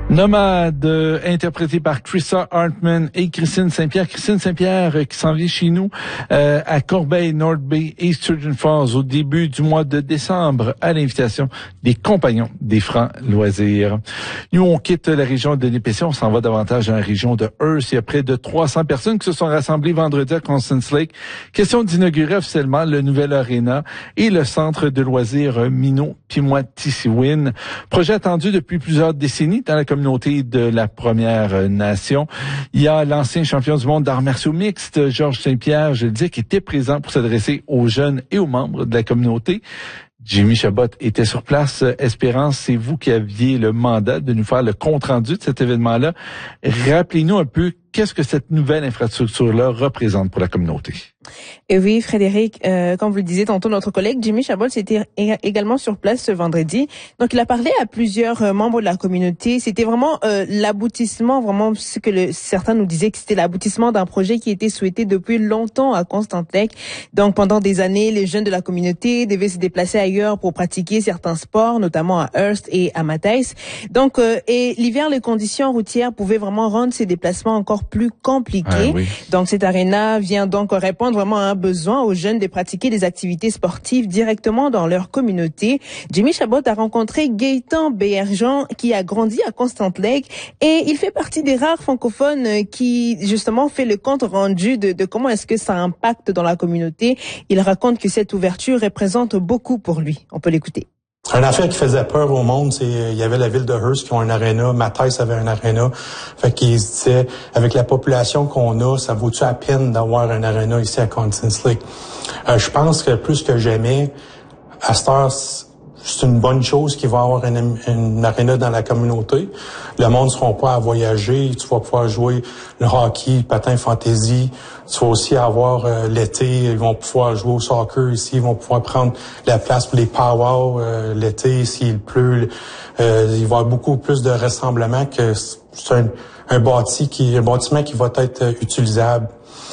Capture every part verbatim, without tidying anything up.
Nomade, euh, interprété par Trissa Hartman et Christine Saint-Pierre. Christine Saint-Pierre euh, qui s'en vient chez nous euh, à Corbeil, North Bay et Sturgeon Falls au début du mois de décembre à l'invitation des compagnons des Francs Loisirs. Nous, on quitte la région de Nipissing, on s'en va davantage dans la région de Hearst. Il y a près de trois cents personnes qui se sont rassemblées vendredi à Constance Lake. Question d'inaugurer officiellement le nouvel aréna et le centre de loisirs Minot Pimois-Tisiwin. Projet attendu depuis plusieurs décennies dans la communauté de la Première Nation. Il y a l'ancien champion du monde d'arts martiaux mixtes, Georges Saint-Pierre, je le dis, qui était présent pour s'adresser aux jeunes et aux membres de la communauté. Jimmy Chabot était sur place. Espérance, c'est vous qui aviez le mandat de nous faire le compte-rendu de cet événement-là. Rappelez-nous un peu qu'est-ce que cette nouvelle infrastructure-là représente pour la communauté. Et oui, Frédéric, euh, comme vous le disiez tantôt, notre collègue Jimmy Chabot était également sur place ce vendredi. Donc, il a parlé à plusieurs euh, membres de la communauté. C'était vraiment euh, l'aboutissement, vraiment ce que le, certains nous disaient que c'était l'aboutissement d'un projet qui était souhaité depuis longtemps à Constance Lake. Donc, pendant des années, les jeunes de la communauté devaient se déplacer ailleurs pour pratiquer certains sports, notamment à Hearst et à Matthijs. Donc, euh, et l'hiver, les conditions routières pouvaient vraiment rendre ces déplacements encore plus compliqués. Ah, oui. Donc, cette aréna vient donc répondre vraiment à un besoin aux jeunes de pratiquer des activités sportives directement dans leur communauté. Jimmy Chabot a rencontré Gaëtan Béerjean qui a grandi à Constance Lake et il fait partie des rares francophones qui justement fait le compte rendu de, de comment est-ce que ça impacte dans la communauté. Il raconte que cette ouverture représente beaucoup pour lui. On peut l'écouter. Une affaire qui faisait peur au monde, c'est il y avait la ville de Hearst qui ont un aréna, Matthijs avait un aréna. Fait qu'ils se disaient, avec la population qu'on a, ça vaut-tu la peine d'avoir un aréna ici à Constance Lake? Euh, je pense que plus que jamais, à cette heure, c'est une bonne chose qu'il va y avoir une, une aréna dans la communauté. Le monde ne sera pas à voyager. Tu vas pouvoir jouer le hockey, le patin fantasy. Tu vas aussi avoir euh, l'été, ils vont pouvoir jouer au soccer ici. Ils vont pouvoir prendre la place pour les pow-wow euh, l'été s'il pleut. Euh, il va y avoir beaucoup plus de rassemblements que c'est un, un, bâti qui, un bâtiment qui va être euh, utilisable.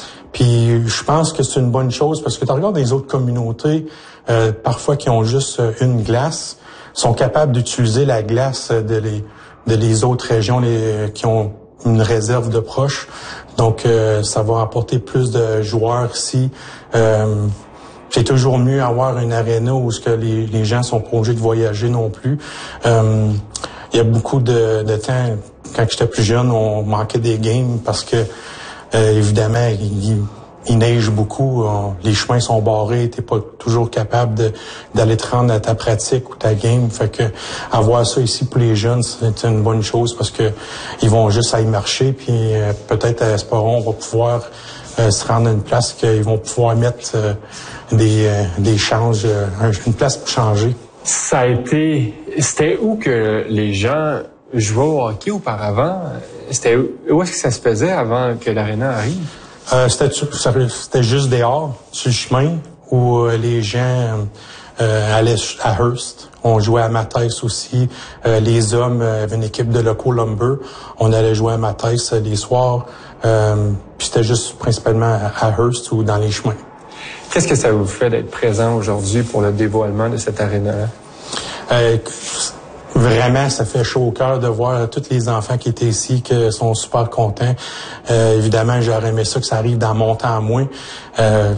Puis je pense que c'est une bonne chose parce que tu regardes les autres communautés, euh, parfois qui ont juste une glace, sont capables d'utiliser la glace de les, de les autres régions les, qui ont une réserve de proches. Donc euh, ça va apporter plus de joueurs ici. Euh, c'est toujours mieux avoir une aréna où ce que les, les gens sont pas obligés de voyager non plus. Euh, il y a beaucoup de, de temps, quand j'étais plus jeune, on manquait des games parce que Euh, évidemment, il, il neige beaucoup, on, les chemins sont barrés, t'es pas toujours capable de, d'aller te rendre à ta pratique ou ta game. Fait que avoir ça ici pour les jeunes, c'est une bonne chose parce que ils vont juste aller marcher, puis euh, peut-être à Esperon, on va pouvoir euh, se rendre à une place qu'ils vont pouvoir mettre euh, des, euh, des changes, euh, une place pour changer. Ça a été, c'était où que les gens jouer au hockey auparavant? C'était où est-ce que ça se faisait avant que l'aréna arrive? Euh, c'était, c'était juste dehors, sur le chemin, où euh, les gens euh, allaient à Hearst. On jouait à Matthijs aussi. Euh, les hommes euh, avaient une équipe de Loco Lumber. On allait jouer à Matthijs euh, les soirs. Euh, puis c'était juste principalement à, à Hearst ou dans les chemins. Qu'est-ce que ça vous fait d'être présent aujourd'hui pour le dévoilement de cette aréna-là? Euh, Vraiment, ça fait chaud au cœur de voir tous les enfants qui étaient ici, qui sont super contents. Euh, évidemment, j'aurais aimé ça que ça arrive dans mon temps à moi. Euh,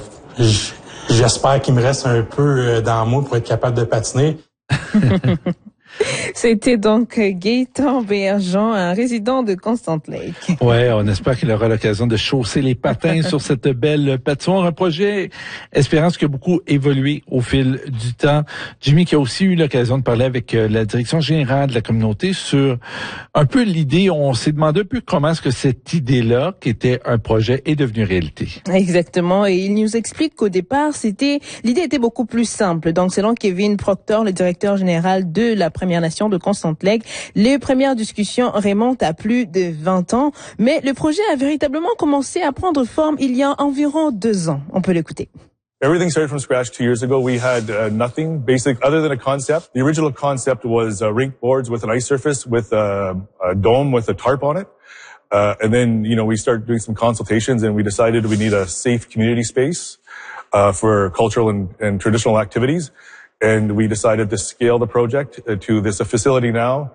j'espère qu'il me reste un peu dans moi pour être capable de patiner. C'était donc Gaëtan Béerjean, un résident de Constance Lake. Ouais, on espère qu'il aura l'occasion de chausser les patins sur cette belle patinoire. Un projet Espérance qui a beaucoup évolué au fil du temps. Jimmy qui a aussi eu l'occasion de parler avec la direction générale de la communauté sur un peu l'idée. On s'est demandé un peu comment est-ce que cette idée-là, qui était un projet, est devenue réalité. Exactement. Et il nous explique qu'au départ, c'était, l'idée était beaucoup plus simple. Donc, selon Kevin Proctor, le directeur général de la Première Nation de Constance Lake, les premières discussions remontent à plus de vingt ans, mais le projet a véritablement commencé à prendre forme il y a environ deux ans. On peut l'écouter. Everything started from scratch two years ago. We had uh, nothing basic other than a concept. The original concept was uh, rink boards with an ice surface with a, a dome with a tarp on it. Uh, and then, you know, we started doing some consultations and we decided we need a safe community space uh, for cultural and, and traditional activities. And we decided to scale the project to this facility now.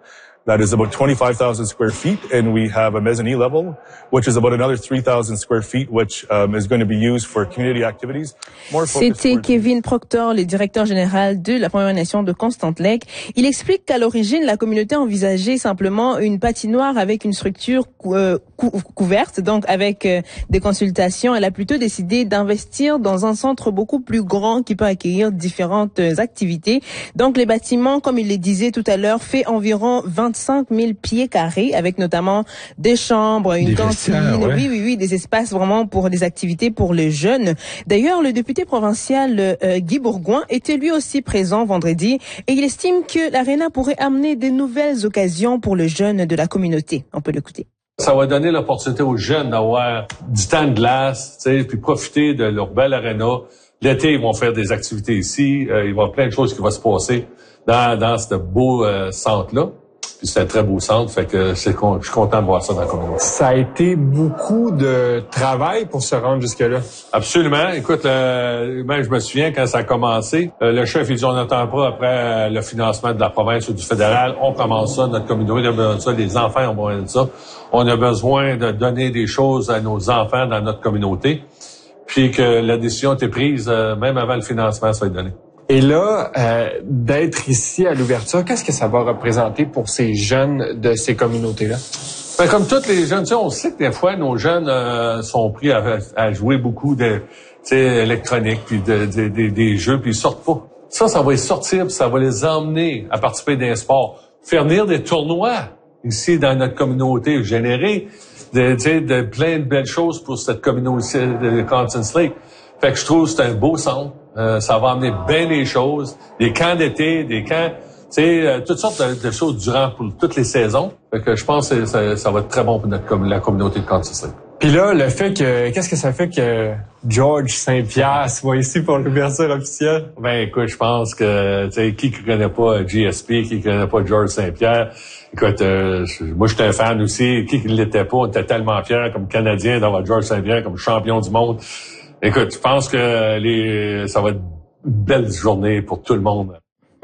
that is about twenty-five thousand square feet, and we have a mezzanine level, which is about another three thousand square feet, which um, is going to be used for community activities. C'était Kevin Proctor, le directeur général de la Première Nation de Constant Lake. Il explique qu'à l'origine, la communauté envisageait simplement une patinoire avec une structure cou- euh, cou- couverte, donc avec euh, des consultations. Elle a plutôt décidé d'investir dans un centre beaucoup plus grand qui peut accueillir différentes euh, activités. Donc les bâtiments, comme il le disait tout à l'heure, fait environ vingt-cinq mille pieds carrés, avec notamment des chambres, une des cantine, ouais. oui, oui, oui, des espaces vraiment pour des activités pour les jeunes. D'ailleurs, le député provincial euh, Guy Bourgouin était lui aussi présent vendredi et il estime que l'Arena pourrait amener de nouvelles occasions pour les jeunes de la communauté. On peut l'écouter. Ça va donner l'opportunité aux jeunes d'avoir du temps de glace, tu sais, puis profiter de leur belle Arena. L'été, ils vont faire des activités ici. Euh, il va y avoir plein de choses qui vont se passer dans, dans ce beau euh, centre-là. Puis c'est un très beau centre, fait que c'est, je suis content de voir ça dans la communauté. Ça a été beaucoup de travail pour se rendre jusque-là. Absolument. Écoute, euh, ben, je me souviens quand ça a commencé, euh, le chef il dit on n'attend pas après euh, le financement de la province ou du fédéral, on commence ça, notre communauté a besoin de ça, les enfants ont besoin de ça. On a besoin de donner des choses à nos enfants dans notre communauté. Puis que la décision a été prise, euh, même avant le financement, ça va être donné. Et là, euh, d'être ici à l'ouverture, qu'est-ce que ça va représenter pour ces jeunes de ces communautés-là? Ben, comme tous les jeunes, tu sais, on sait que des fois, nos jeunes euh, sont pris à, à jouer beaucoup de, tu sais, électronique, puis de, de, de, des jeux, puis ils sortent pas. Ça, ça va les sortir, puis ça va les emmener à participer d'un sport. Faire venir des tournois ici dans notre communauté, générer de, tu sais, de plein de belles choses pour cette communauté de Constant Lake. Fait que je trouve que c'est un beau centre. Euh, ça va amener bien des choses, des camps d'été, des camps, tu sais, euh, toutes sortes de, de choses durant pour toutes les saisons. Fait que je pense que ça, ça va être très bon pour notre la communauté de Constant Lake. Puis là, le fait que, qu'est-ce que ça fait que George Saint-Pierre soit ici pour l'ouverture officielle? Ben écoute, je pense que, tu sais, qui ne connaît pas G S P, qui ne connaît pas George Saint-Pierre? Écoute, euh, moi, j'étais un fan aussi. Qui ne l'était pas? On était tellement fiers comme Canadiens d'avoir George Saint-Pierre comme champion du monde. Écoute, je pense que les, ça va être une belle journée pour tout le monde.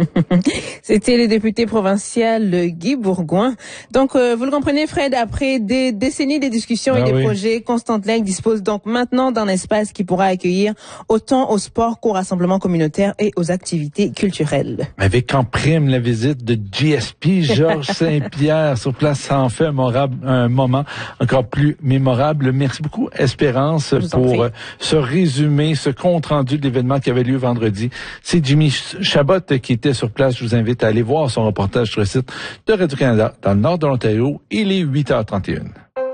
C'était le député provincial Guy Bourgouin. Donc, euh, vous le comprenez, Fred, après des décennies de discussions ah et des oui. projets, Constant Lake dispose donc maintenant d'un espace qui pourra accueillir autant au sport qu'au rassemblement communautaire et aux activités culturelles. Avec en prime la visite de G S P, Georges Saint-Pierre sur place, ça en fait un, morable, un moment encore plus mémorable. Merci beaucoup, Espérance, pour euh, ce résumé, ce compte-rendu de l'événement qui avait lieu vendredi. C'est Jimmy Chabot qui était sur place. Je vous invite à aller voir son reportage sur le site de Radio-Canada dans le nord de l'Ontario. Il est huit heures trente et une.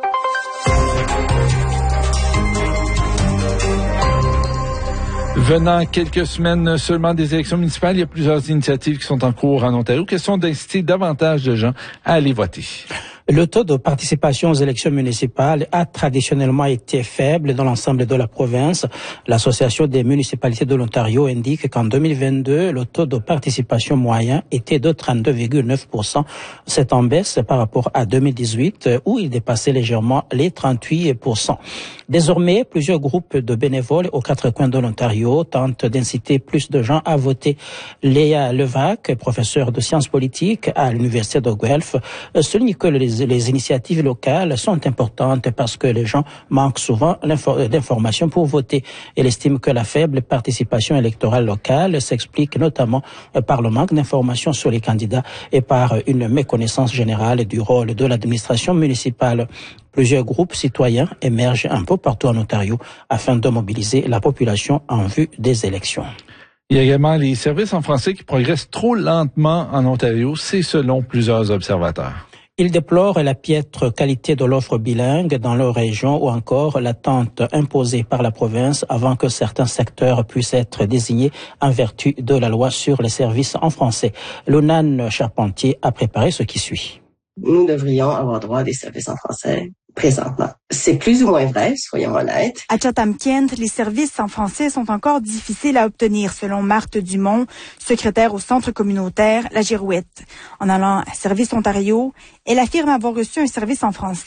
Venant quelques semaines seulement des élections municipales, il y a plusieurs initiatives qui sont en cours en Ontario. Question d'inciter davantage de gens à aller voter. Le taux de participation aux élections municipales a traditionnellement été faible dans l'ensemble de la province. L'Association des municipalités de l'Ontario indique qu'en deux mille vingt-deux, le taux de participation moyen était de trente-deux virgule neuf pour cent. C'est en baisse par rapport à deux mille dix-huit, où il dépassait légèrement les trente-huit pour cent. Désormais, plusieurs groupes de bénévoles aux quatre coins de l'Ontario tentent d'inciter plus de gens à voter. Léa Levac, professeure de sciences politiques à l'Université de Guelph, souligne que les Les initiatives locales sont importantes parce que les gens manquent souvent d'informations pour voter. Elle estime que la faible participation électorale locale s'explique notamment par le manque d'informations sur les candidats et par une méconnaissance générale du rôle de l'administration municipale. Plusieurs groupes citoyens émergent un peu partout en Ontario afin de mobiliser la population en vue des élections. Il y a également les services en français qui progressent trop lentement en Ontario, c'est selon plusieurs observateurs. Ils déplorent la piètre qualité de l'offre bilingue dans leur région ou encore l'attente imposée par la province avant que certains secteurs puissent être désignés en vertu de la loi sur les services en français. Lonan Charpentier a préparé ce qui suit. Nous devrions avoir droit à des services en français présentement. C'est plus ou moins vrai, soyons honnêtes. À Chatham-Kent, les services en français sont encore difficiles à obtenir, selon Marthe Dumont, secrétaire au centre communautaire La Girouette. En allant à Service Ontario, elle affirme avoir reçu un service en français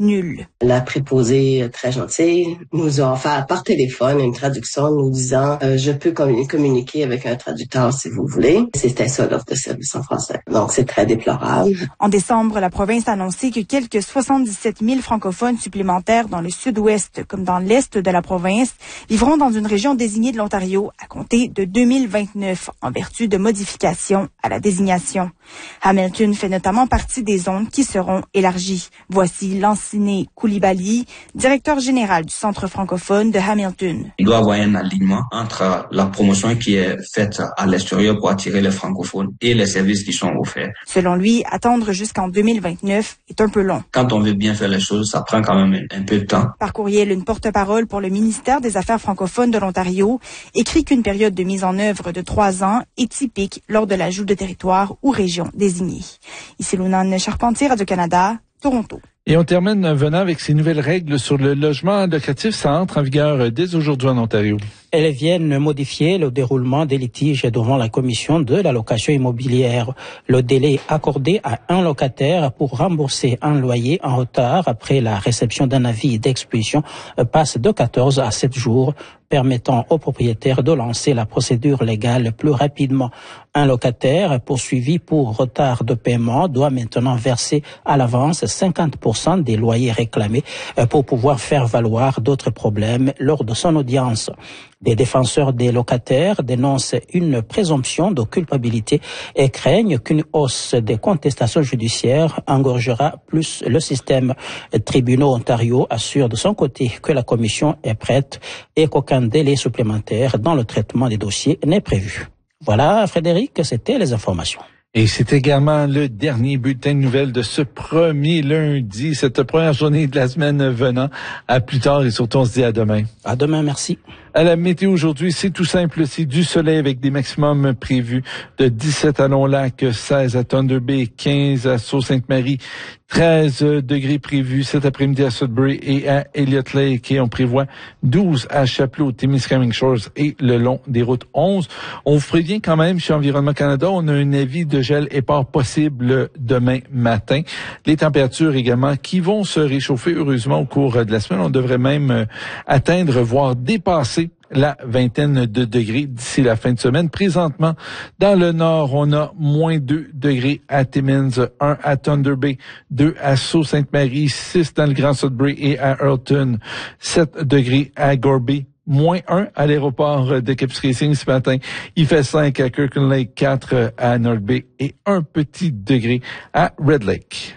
nul. La préposée, très gentille, nous a offert par téléphone une traduction nous disant euh, « Je peux commun- communiquer avec un traducteur si vous voulez ». C'était ça l'offre de service en français. Donc, c'est très déplorable. En décembre, la province a annoncé que quelques soixante-dix-sept mille francophones supplémentaires dans le sud-ouest comme dans l'est de la province vivront dans une région désignée de l'Ontario à compter de deux mille vingt-neuf en vertu de modifications à la désignation. Hamilton fait notamment partie des zones qui seront élargies. Voici Lanciné Koulibaly, directeur général du Centre francophone de Hamilton. Il doit y avoir un alignement entre la promotion qui est faite à l'extérieur pour attirer les francophones et les services qui sont offerts. Selon lui, attendre jusqu'en deux mille vingt-neuf est un peu long. Quand on veut bien faire les choses, ça prend quand même un, un peu de temps. Par courriel, une porte-parole pour le ministère des Affaires francophones de l'Ontario écrit qu'une période de mise en œuvre de trois ans est typique lors de l'ajout de territoire ou région désignée. Ici Lunane Charpentier, Radio-Canada, Toronto. Et on termine, venant avec ces nouvelles règles sur le logement locatif. Ça entre en vigueur dès aujourd'hui en Ontario. Elles viennent modifier le déroulement des litiges devant la commission de la location immobilière. Le délai accordé à un locataire pour rembourser un loyer en retard après la réception d'un avis d'expulsion passe de quatorze à sept jours, permettant aux propriétaires de lancer la procédure légale plus rapidement. Un locataire poursuivi pour retard de paiement doit maintenant verser à l'avance cinquante pour cent des loyers réclamés pour pouvoir faire valoir d'autres problèmes lors de son audience. Des défenseurs des locataires dénoncent une présomption de culpabilité et craignent qu'une hausse des contestations judiciaires engorgera plus le système. Tribunal Ontario assure de son côté que la commission est prête et qu'aucun délai supplémentaire dans le traitement des dossiers n'est prévu. Voilà, Frédéric, c'était les informations. Et c'est également le dernier bulletin de nouvelles de ce premier lundi, cette première journée de la semaine venant. À plus tard et surtout on se dit à demain. À demain, merci. À la météo aujourd'hui, c'est tout simple, c'est du soleil avec des maximums prévus de dix-sept à Long-Lac, seize à Thunder Bay, quinze à Sault-Sainte-Marie, treize degrés prévus cet après-midi à Sudbury et à Elliott Lake, et on prévoit douze à Chapleau, Témiscamingue Shores et le long des routes onze. On vous prévient quand même chez Environnement Canada, on a un avis de gel épars possible demain matin. Les températures également qui vont se réchauffer heureusement au cours de la semaine. On devrait même atteindre, voire dépasser la vingtaine de degrés d'ici la fin de semaine. Présentement, dans le nord, on a moins deux degrés à Timmins, un à Thunder Bay, deux à Sault-Sainte-Marie, six dans le Grand Sudbury et à Earlton, sept degrés à Gorby, moins un à l'aéroport de Cape Racing ce matin. Il fait cinq à Kirkland Lake, quatre à North Bay et un petit degré à Red Lake.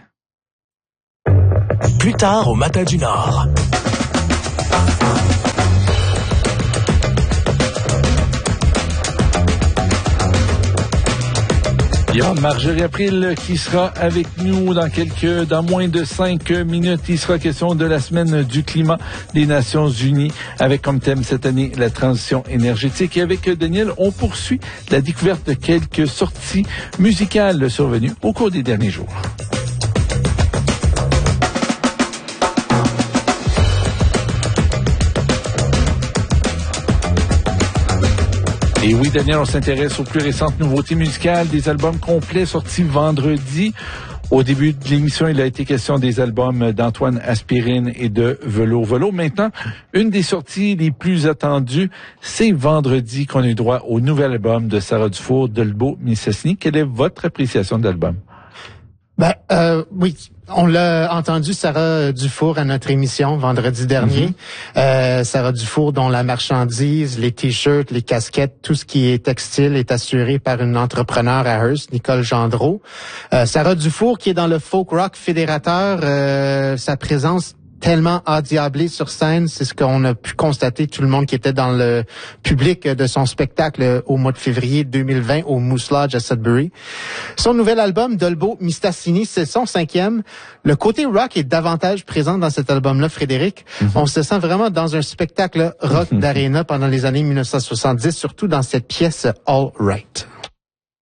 Plus tard au Matin du Nord. Il y a Marjorie April qui sera avec nous dans quelques, dans moins de cinq minutes. Il sera question de la semaine du climat des Nations Unies avec comme thème cette année la transition énergétique. Et avec Daniel, on poursuit la découverte de quelques sorties musicales survenues au cours des derniers jours. Et oui, Daniel, on s'intéresse aux plus récentes nouveautés musicales, des albums complets sortis vendredi. Au début de l'émission, il a été question des albums d'Antoine Aspirine et de Velo Velo. Maintenant, une des sorties les plus attendues, c'est vendredi qu'on a eu droit au nouvel album de Sarah Dufour, Dolbeau Mistassini. Quelle est votre appréciation de l'album? Ben, euh, oui. On l'a entendu, Sarah Dufour, à notre émission vendredi dernier. Mm-hmm. Euh, Sarah Dufour, dont la marchandise, les t-shirts, les casquettes, tout ce qui est textile est assuré par une entrepreneur à Hearst, Nicole Gendreau. Euh, Sarah Dufour, qui est dans le folk rock fédérateur, euh, sa présence tellement endiablé sur scène, c'est ce qu'on a pu constater, tout le monde qui était dans le public de son spectacle au mois de février deux mille vingt au Moose Lodge à Sudbury. Son nouvel album, Dolbeau Mistassini, c'est son cinquième. Le côté rock est davantage présent dans cet album-là, Frédéric. Mm-hmm. On se sent vraiment dans un spectacle rock mm-hmm. d'aréna pendant les années mille neuf cent soixante-dix, surtout dans cette pièce All Right.